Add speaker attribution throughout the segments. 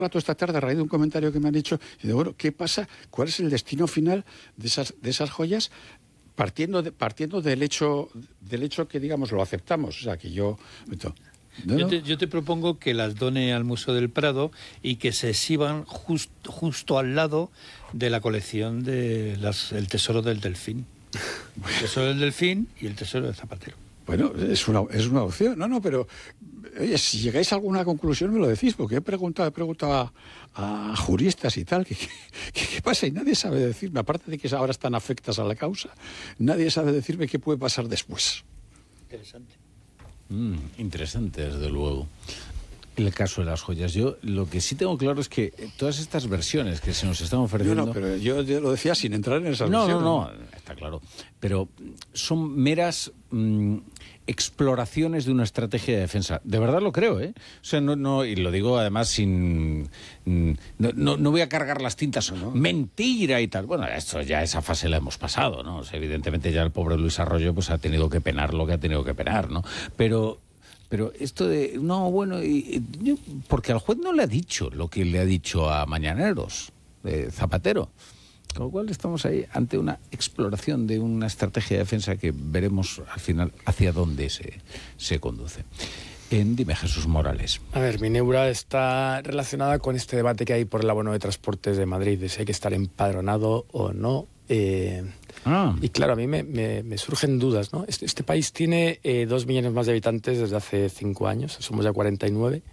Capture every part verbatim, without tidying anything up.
Speaker 1: rato esta tarde a raíz de un comentario que me han hecho, y digo, bueno, ¿qué pasa? ¿Cuál es el destino final de esas, de esas joyas? Partiendo, de, partiendo del hecho del hecho que, digamos, lo aceptamos. O sea, que yo...
Speaker 2: ¿No? Yo, te, yo te propongo que las done al Museo del Prado y que se exhiban just, justo al lado de la colección de las, el Tesoro del Delfín. El Tesoro del Delfín y el Tesoro de Zapatero.
Speaker 1: Bueno, es una, es una opción. No, no, pero oye, si llegáis a alguna conclusión me lo decís, porque he preguntado, he preguntado a, a juristas y tal, ¿qué, qué, qué pasa? Y nadie sabe decirme, aparte de que ahora están afectas a la causa, nadie sabe decirme qué puede pasar después.
Speaker 2: Interesante.
Speaker 3: Mm, interesante, desde luego. El caso de las joyas. Yo lo que sí tengo claro es que todas estas versiones que se nos están ofreciendo...
Speaker 1: No, no, pero yo, yo lo decía sin entrar en esas
Speaker 3: no,
Speaker 1: versiones.
Speaker 3: No, no, no, está claro. Pero son meras mmm, exploraciones de una estrategia de defensa. De verdad lo creo, ¿eh? O sea, no, no, y lo digo además sin... Mmm, no, no, no voy a cargar las tintas. No, no. Mentira y tal. Bueno, esto ya esa fase la hemos pasado, ¿no? O sea, evidentemente ya el pobre Luis Arroyo pues ha tenido que penar lo que ha tenido que penar, ¿no? Pero... Pero esto de, no, bueno, y, y, porque al juez no le ha dicho lo que le ha dicho a Mañaneros, de Zapatero. Con lo cual estamos ahí ante una exploración de una estrategia de defensa que veremos al final hacia dónde se, se conduce. En, dime, Jesús Morales.
Speaker 4: A ver, mi neura está relacionada con este debate que hay por el abono de transportes de Madrid, de si hay que estar empadronado o no. Eh, ah. Y claro, a mí me, me, me surgen dudas, ¿no? Este, este país tiene eh, dos millones más de habitantes desde hace cinco años, somos ya cuarenta y nueve.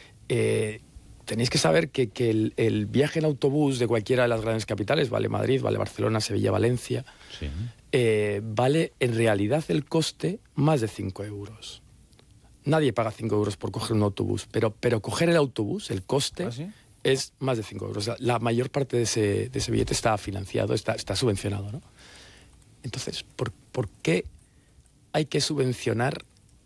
Speaker 4: Eh, tenéis que saber que, que el, el viaje en autobús de cualquiera de las grandes capitales, vale Madrid, vale Barcelona, Sevilla, Valencia, sí. eh, vale en realidad el coste más de cinco euros. Nadie paga cinco euros por coger un autobús, pero, pero coger el autobús, el coste... ¿Ah, sí? Es más de cinco euros. O sea, la mayor parte de ese, de ese billete está financiado, está, está subvencionado, ¿no? Entonces, ¿por, por qué hay que subvencionar?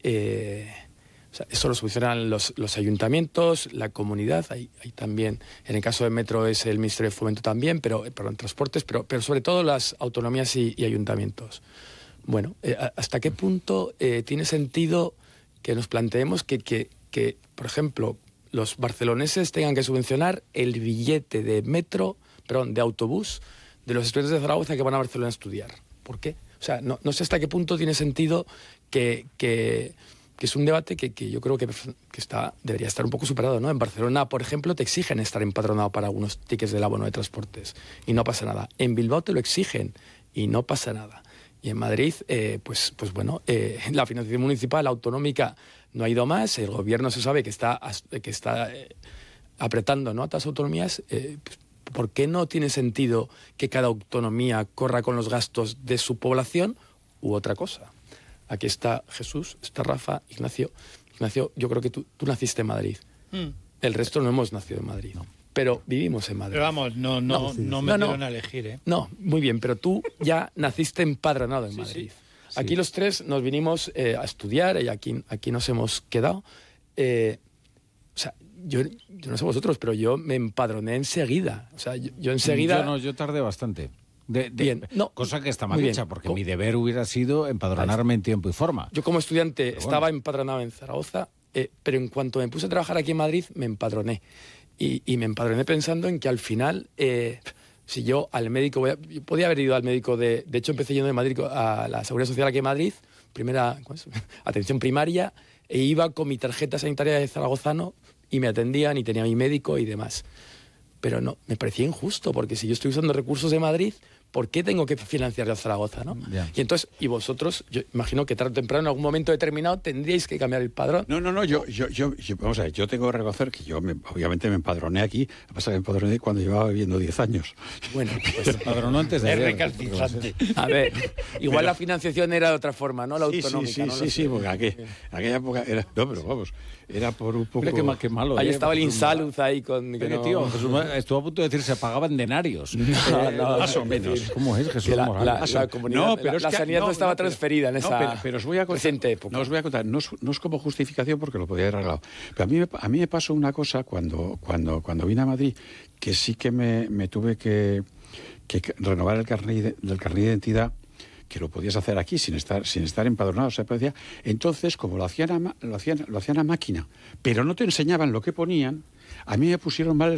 Speaker 4: Eh, o sea, eso lo subvencionan los, los ayuntamientos, la comunidad, hay, hay también, en el caso de Metro es el Ministerio de Fomento también, pero perdón, transportes, pero, pero sobre todo las autonomías y, y ayuntamientos. Bueno, eh, ¿hasta qué punto eh, tiene sentido que nos planteemos que, que, que por ejemplo, los barceloneses tengan que subvencionar el billete de metro, perdón, de autobús de los estudiantes de Zaragoza que van a Barcelona a estudiar? ¿Por qué? O sea, no, no sé hasta qué punto tiene sentido que, que, que es un debate que, que yo creo que, que está, debería estar un poco superado, ¿no? En Barcelona, por ejemplo, te exigen estar empadronado para algunos tickets del abono de transportes y no pasa nada. En Bilbao te lo exigen y no pasa nada. Y en Madrid, eh, pues, pues bueno, eh, la financiación municipal autonómica no ha ido más, el gobierno se sabe que está, que está eh, apretando, ¿no?, a todas las autonomías. Eh, pues, ¿por qué no tiene sentido que cada autonomía corra con los gastos de su población u otra cosa? Aquí está Jesús, está Rafa, Ignacio. Ignacio, yo creo que tú, tú naciste en Madrid. Mm. El resto no hemos nacido en Madrid, ¿no? Pero vivimos en Madrid.
Speaker 2: Pero vamos, no, no, no, sí, no me no, dieron no. a elegir, ¿eh?
Speaker 4: No, muy bien, pero tú ya naciste empadronado en sí, Madrid. Sí. Sí. Aquí los tres nos vinimos eh, a estudiar y aquí, aquí nos hemos quedado. Eh, o sea, yo, yo no sé vosotros, pero yo me empadroné enseguida. O sea, yo, yo enseguida...
Speaker 3: Yo no, yo tardé bastante. De, de,
Speaker 4: bien, no,
Speaker 3: cosa que está mal hecha, porque mi deber hubiera sido empadronarme en tiempo y forma.
Speaker 4: Yo como estudiante bueno. estaba empadronado en Zaragoza, eh, pero en cuanto me puse a trabajar aquí en Madrid, me empadroné. Y, y me empadroné pensando en que al final... Eh, Si yo al médico, voy a, yo podía haber ido al médico de... De hecho, empecé yendo de Madrid a la Seguridad Social aquí en Madrid, primera atención primaria, e iba con mi tarjeta sanitaria de zaragozano y me atendían y tenía mi médico y demás. Pero no, me parecía injusto, porque si yo estoy usando recursos de Madrid, ¿por qué tengo que financiar a Zaragoza, no? Yeah. Y entonces, y vosotros, yo imagino que tarde o temprano, en algún momento determinado, tendríais que cambiar el padrón.
Speaker 1: No, no, no, yo, yo, yo, yo vamos a ver, yo tengo que reconocer que yo, me, obviamente, me empadroné aquí, lo que pasa es que me empadroné cuando llevaba viviendo diez años.
Speaker 4: Bueno, pues se
Speaker 3: empadronó antes de
Speaker 2: es recalcitrante.
Speaker 4: A ver, igual pero, la financiación era de otra forma, ¿no? La
Speaker 1: sí,
Speaker 4: autonómica,
Speaker 1: sí,
Speaker 4: ¿no?
Speaker 1: Sí, sí, sí, porque aquel, aquella época era... No, pero vamos, era por un poco...
Speaker 3: Qué, qué malo.
Speaker 4: Ahí
Speaker 3: eh,
Speaker 4: estaba el Insalud ahí con...
Speaker 3: Pero, no... tío, Jesús, estuvo a punto de decir se pagaban denarios.
Speaker 4: No,
Speaker 3: eh,
Speaker 4: no,
Speaker 1: más o menos.
Speaker 3: ¿Cómo es, Jesús?
Speaker 4: La, la, la, comunidad, no, pero la, es la sanidad no, no estaba no, transferida en esa
Speaker 1: no, pero, pero os voy a contar,
Speaker 4: reciente época.
Speaker 1: No os voy a contar, no es, no es como justificación porque lo podía haber arreglado. Pero a mí, a mí me pasó una cosa cuando, cuando, cuando vine a Madrid, que sí que me, me tuve que, que renovar el carnet del carnet de identidad, que lo podías hacer aquí sin estar sin estar empadronado, o sea, parecía. Entonces, como lo hacían, a, lo hacían lo hacían a máquina, pero no te enseñaban lo que ponían, a mí me pusieron mal el